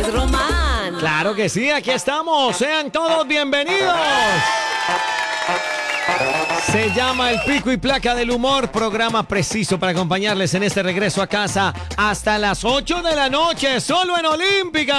es Román. Claro que sí, aquí estamos. Sean todos bienvenidos. Se llama El Pico y Placa del Humor, programa preciso para acompañarles en este regreso a casa hasta las 8 de la noche, solo en Olímpica.